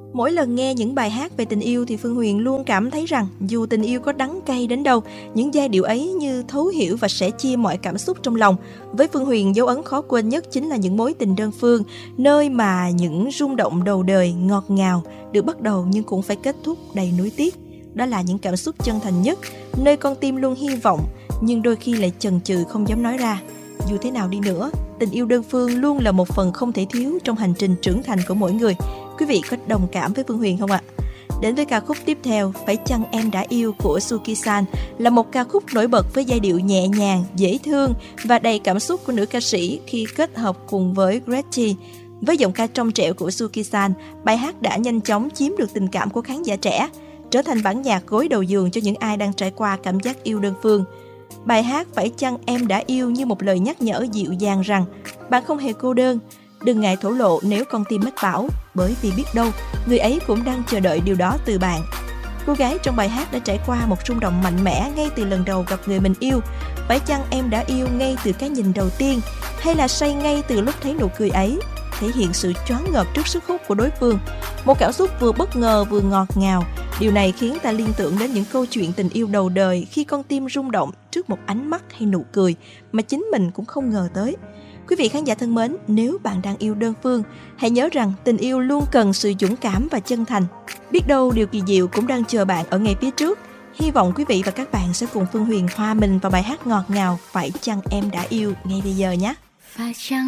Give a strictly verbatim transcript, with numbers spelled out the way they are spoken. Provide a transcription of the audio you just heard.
Mỗi lần nghe những bài hát về tình yêu thì Phương Huyền luôn cảm thấy rằng dù tình yêu có đắng cay đến đâu, những giai điệu ấy như thấu hiểu và sẻ chia mọi cảm xúc trong lòng. Với Phương Huyền, dấu ấn khó quên nhất chính là những mối tình đơn phương, nơi mà những rung động đầu đời ngọt ngào được bắt đầu nhưng cũng phải kết thúc đầy nuối tiếc. Đó là những cảm xúc chân thành nhất, nơi con tim luôn hy vọng nhưng đôi khi lại chần chừ không dám nói ra. Dù thế nào đi nữa, tình yêu đơn phương luôn là một phần không thể thiếu trong hành trình trưởng thành của mỗi người. Quý vị có đồng cảm với Phương Huyền không ạ? Đến với ca khúc tiếp theo, Phải chăng em đã yêu của Suki-san, là một ca khúc nổi bật với giai điệu nhẹ nhàng, dễ thương và đầy cảm xúc của nữ ca sĩ khi kết hợp cùng với Gretchen. Với giọng ca trong trẻo của Suki-san, bài hát đã nhanh chóng chiếm được tình cảm của khán giả trẻ, trở thành bản nhạc gối đầu giường cho những ai đang trải qua cảm giác yêu đơn phương. Bài hát Phải chăng em đã yêu như một lời nhắc nhở dịu dàng rằng bạn không hề cô đơn. Đừng ngại thổ lộ nếu con tim mách bảo, bởi vì biết đâu người ấy cũng đang chờ đợi điều đó từ bạn. Cô gái trong bài hát đã trải qua một rung động mạnh mẽ ngay từ lần đầu gặp người mình yêu. Phải chăng em đã yêu ngay từ cái nhìn đầu tiên, hay là say ngay từ lúc thấy nụ cười ấy, thể hiện sự choáng ngợp trước sức hút của đối phương. Một cảm xúc vừa bất ngờ vừa ngọt ngào. Điều này khiến ta liên tưởng đến những câu chuyện tình yêu đầu đời khi con tim rung động trước một ánh mắt hay nụ cười mà chính mình cũng không ngờ tới. Quý vị khán giả thân mến, nếu bạn đang yêu đơn phương, hãy nhớ rằng tình yêu luôn cần sự dũng cảm và chân thành. Biết đâu điều kỳ diệu cũng đang chờ bạn ở ngay phía trước. Hy vọng quý vị và các bạn sẽ cùng Phương Huyền hòa mình vào bài hát ngọt ngào Phải chăng em đã yêu ngay bây giờ nhé. Phải chăng